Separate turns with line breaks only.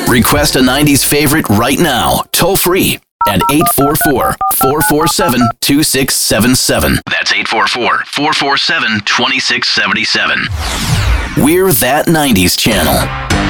Request a 90s favorite right now, toll free at 844-447-2677. That's 844-447-2677. We're That 90s Channel.